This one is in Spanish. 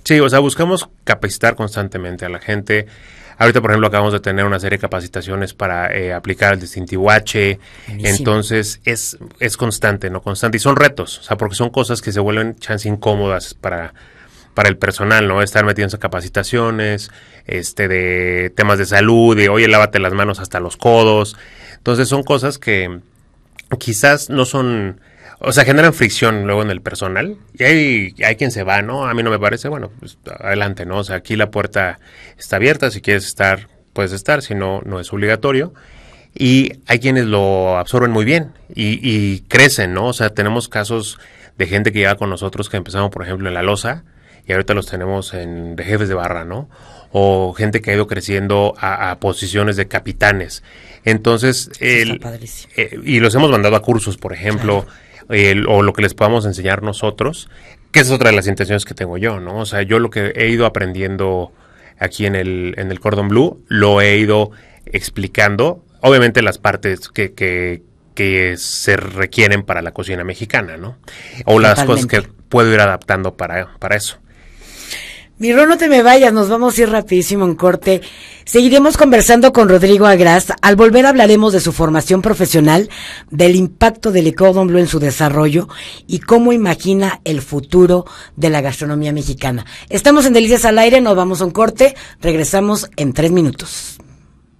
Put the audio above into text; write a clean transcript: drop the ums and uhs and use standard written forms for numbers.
Sí, o sea, buscamos capacitar constantemente a la gente. Ahorita, por ejemplo, acabamos de tener una serie de capacitaciones para aplicar el distintivo H. Buenísimo. Entonces, es constante, ¿no? Constante. Y son retos, o sea, porque son cosas que se vuelven chance incómodas para el personal, ¿no? Estar metiéndose en capacitaciones, de temas de salud, de, oye, lávate las manos hasta los codos. Entonces, son cosas que quizás no son... O sea, generan fricción luego en el personal. Y hay quien se va, ¿no? A mí no me parece, bueno, pues adelante, ¿no? O sea, aquí la puerta está abierta. Si quieres estar, puedes estar. Si no, no es obligatorio. Y hay quienes lo absorben muy bien y crecen, ¿no? O sea, tenemos casos de gente que llega con nosotros que empezamos, por ejemplo, en La Loza y ahorita los tenemos de jefes de barra, ¿no? O gente que ha ido creciendo a posiciones de capitanes. Entonces, y los hemos mandado a cursos, por ejemplo, o lo que les podamos enseñar nosotros, que es otra de las intenciones que tengo yo, ¿no? O sea, yo lo que he ido aprendiendo aquí en el Cordon Bleu, lo he ido explicando, obviamente las partes que se requieren para la cocina mexicana, ¿no? O las cosas que puedo ir adaptando para eso. Mi Ro, no te me vayas, nos vamos a ir rapidísimo en corte. Seguiremos conversando con Rodrigo Agraz. Al volver hablaremos de su formación profesional, del impacto del Cordon Bleu en su desarrollo y cómo imagina el futuro de la gastronomía mexicana. Estamos en Delicias al Aire, nos vamos a un corte, regresamos en 3 minutos.